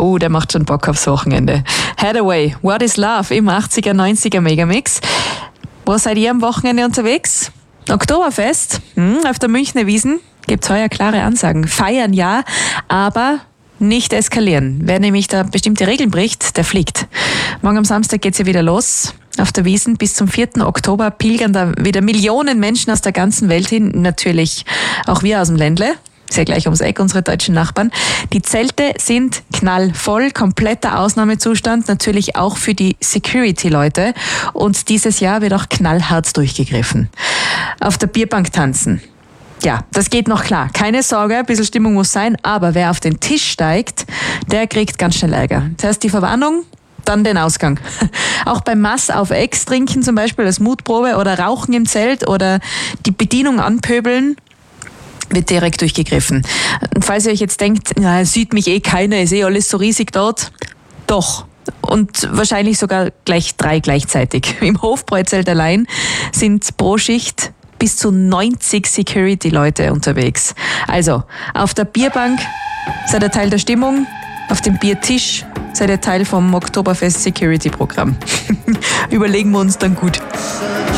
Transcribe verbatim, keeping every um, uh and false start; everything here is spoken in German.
Oh, der macht schon Bock aufs Wochenende. Hathaway, What is Love im achtziger, neunziger Megamix. Wo seid ihr am Wochenende unterwegs? Oktoberfest, hm, auf der Münchner Wiesn gibt's heuer klare Ansagen. Feiern ja, aber nicht eskalieren. Wer nämlich da bestimmte Regeln bricht, der fliegt. Morgen am Samstag geht's ja wieder los. Auf der Wiesn bis zum vierten Oktober pilgern da wieder Millionen Menschen aus der ganzen Welt hin. Natürlich auch wir aus dem Ländle. Ist ja gleich ums Eck, unsere deutschen Nachbarn. Die Zelte sind knallvoll, kompletter Ausnahmezustand, natürlich auch für die Security-Leute. Und dieses Jahr wird auch knallhart durchgegriffen. Auf der Bierbank tanzen. Ja, das geht noch klar. Keine Sorge, ein bisschen Stimmung muss sein, aber wer auf den Tisch steigt, der kriegt ganz schnell Ärger. Zuerst die Verwarnung, dann den Ausgang. Auch beim Mass auf Ex trinken zum Beispiel als Mutprobe oder Rauchen im Zelt oder die Bedienung anpöbeln, wird direkt durchgegriffen. Und falls ihr euch jetzt denkt, na, sieht mich eh keiner, ist eh alles so riesig dort. Doch. Und wahrscheinlich sogar gleich drei gleichzeitig. Im Hofbräuzelt allein sind pro Schicht bis zu neunzig Security-Leute unterwegs. Also, auf der Bierbank seid ihr Teil der Stimmung, auf dem Biertisch seid ihr Teil vom Oktoberfest Security-Programm. Überlegen wir uns dann gut.